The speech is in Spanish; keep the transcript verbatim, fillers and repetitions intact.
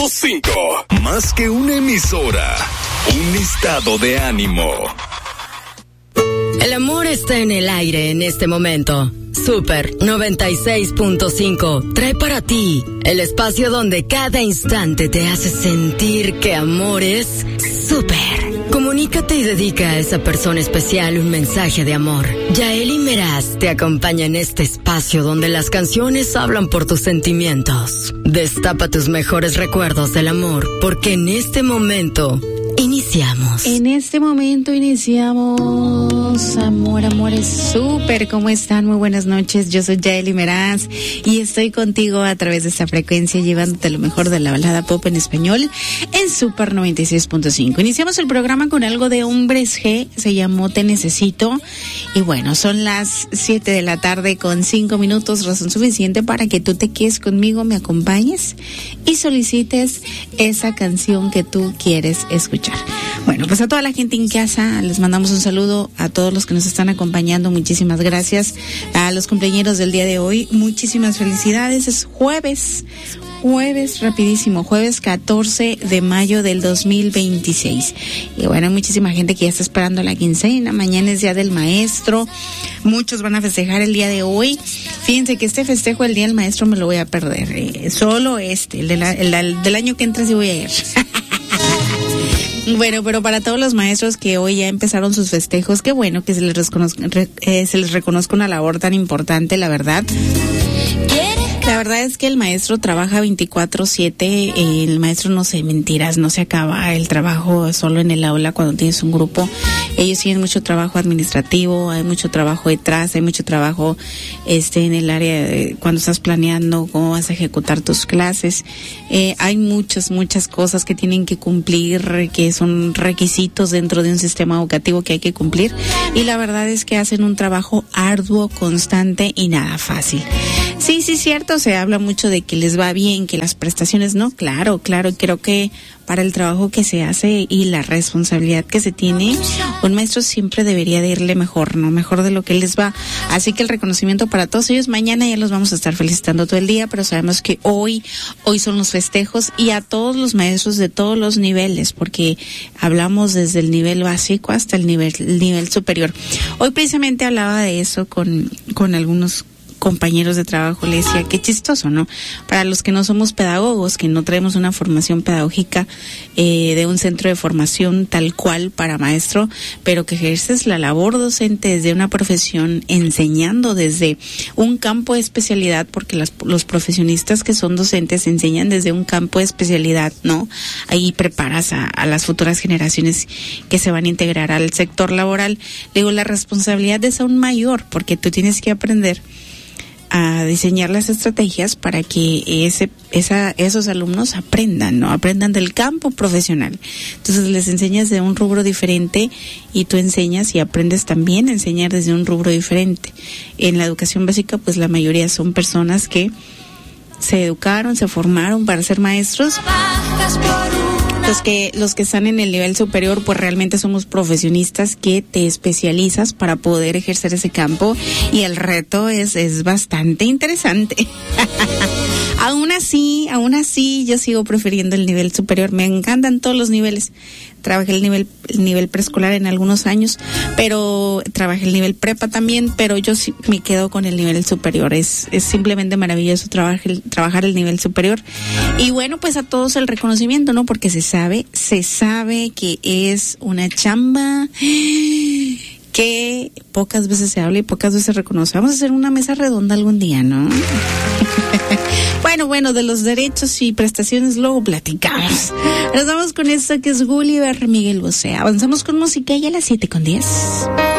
cinco. Más que una emisora, un estado de ánimo. El amor está en el aire en este momento. Super noventa y seis punto cinco trae para ti el espacio donde cada instante te hace sentir que amor es súper. Comunícate y dedica a esa persona especial un mensaje de amor. Yaeli Meraz te acompaña en este espacio donde las canciones hablan por tus sentimientos. Destapa tus mejores recuerdos del amor, porque en este momento iniciamos. En este momento iniciamos. Amor, amor es súper. ¿Cómo están? Muy buenas noches. Yo soy Yaeli Meraz y estoy contigo a través de esta frecuencia, llevándote lo mejor de la balada pop en español en Super noventa y seis punto cinco. Iniciamos el programa con algo de Hombres G, se llamó Te Necesito. Y bueno, son las siete de la tarde con cinco minutos, razón suficiente para que tú te quedes conmigo, me acompañes y solicites esa canción que tú quieres escuchar. Bueno, pues a toda la gente en casa les mandamos un saludo, a todos los que nos están acompañando, muchísimas gracias. A los cumpleañeros del día de hoy, muchísimas felicidades. Es jueves, jueves rapidísimo, jueves catorce de mayo del dos mil veintiséis. Y bueno, hay muchísima gente que ya está esperando la quincena, mañana es Día del Maestro, muchos van a festejar el día de hoy. Fíjense que este festejo del Día del Maestro me lo voy a perder, eh, solo este, el, de la, el, el del año que entra sí voy a ir. Bueno, pero para todos los maestros que hoy ya empezaron sus festejos, qué bueno que se les reconozca, eh, se les reconozca una labor tan importante, la verdad. La verdad es que el maestro trabaja veinticuatro siete, eh, el maestro no se mentiras, no se acaba el trabajo solo en el aula cuando tienes un grupo. Ellos tienen mucho trabajo administrativo, hay mucho trabajo detrás, hay mucho trabajo este en el área de cuando estás planeando cómo vas a ejecutar tus clases. Eh, hay muchas, muchas cosas que tienen que cumplir, que son requisitos dentro de un sistema educativo que hay que cumplir. Y la verdad es que hacen un trabajo arduo, constante y nada fácil. Sí, sí, cierto, se habla mucho de que les va bien, que las prestaciones no, claro, claro, creo que para el trabajo que se hace y la responsabilidad que se tiene, un maestro siempre debería de irle mejor, ¿no? Mejor de lo que les va. Así que el reconocimiento para todos ellos, mañana ya los vamos a estar felicitando todo el día, pero sabemos que hoy, hoy son los festejos y a todos los maestros de todos los niveles, porque hablamos desde el nivel básico hasta el nivel, el nivel superior. Hoy precisamente hablaba de eso con, con algunos compañeros de trabajo, le decía, qué chistoso, ¿no? Para los que no somos pedagogos, que no traemos una formación pedagógica eh, de un centro de formación tal cual para maestro, pero que ejerces la labor docente desde una profesión, enseñando desde un campo de especialidad, porque las, los profesionistas que son docentes enseñan desde un campo de especialidad, ¿no? Ahí preparas a, a las futuras generaciones que se van a integrar al sector laboral. Le digo, la responsabilidad es aún mayor, porque tú tienes que aprender a diseñar las estrategias para que ese, esa, esos alumnos aprendan, ¿no? Aprendan del campo profesional. Entonces les enseñas de un rubro diferente y tú enseñas y aprendes también a enseñar desde un rubro diferente. En la educación básica, pues la mayoría son personas que se educaron, se formaron para ser maestros. Los que, los que están en el nivel superior, pues realmente somos profesionistas que te especializas para poder ejercer ese campo y el reto es, es bastante interesante. Aún así, aún así, yo sigo prefiriendo el nivel superior. Me encantan todos los niveles. Trabajé el nivel, el nivel preescolar en algunos años, pero trabajé el nivel prepa también, pero yo sí me quedo con el nivel superior. Es, es simplemente maravilloso trabajar el, trabajar el nivel superior. Y bueno, pues a todos el reconocimiento, ¿no? Porque se sabe, se sabe que es una chamba que pocas veces se habla y pocas veces se reconoce. Vamos a hacer una mesa redonda algún día, ¿no? Bueno, bueno, de los derechos y prestaciones luego platicamos. Nos vamos con esto que es Gulliver Miguel Bosé. Avanzamos con música y a las siete con diez.